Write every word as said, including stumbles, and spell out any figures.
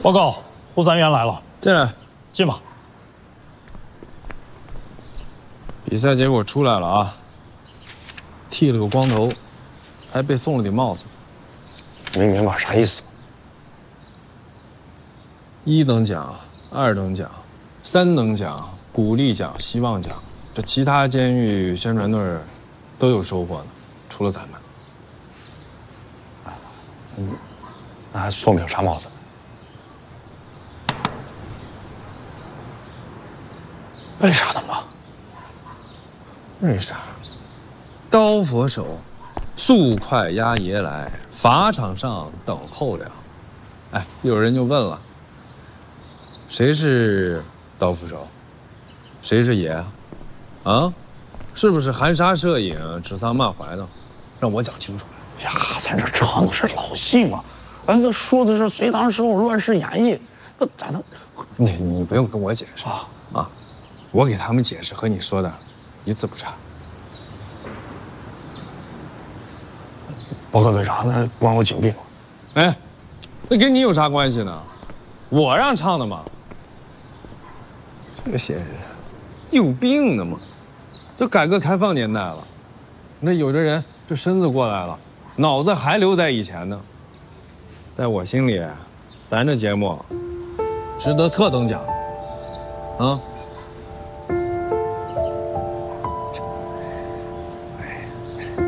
报告，胡三元来了， 进来， 进吧。 比赛结果出来了啊，剃了个光头，还被送了顶帽子。 没明白啥意思？ 一等奖、二等奖、三等奖、鼓励奖、希望奖，这其他监狱宣传队都有收获呢，除了咱们。 嗯，那还送顶啥帽子？为啥的嘛？ 为啥？刀佛手，速快押爷来，法场上等候了。哎，有人就问了，谁是刀斧手？谁是爷啊？啊，是不是含沙射影、指桑骂槐的？让我讲清楚。 呀，咱这唱的是老戏嘛，俺那说的是隋唐时候乱世演义，那咋能？ 你你不用跟我解释啊啊，我给他们解释和你说的一字不差。 报告队长，那关我紧闭吗？ 哎，那跟你有啥关系呢？我让唱的嘛。这些人有病呢嘛！这改革开放年代了，那有的人这身子过来了，脑子还留在以前呢。在我心里，咱这节目值得特等奖，啊。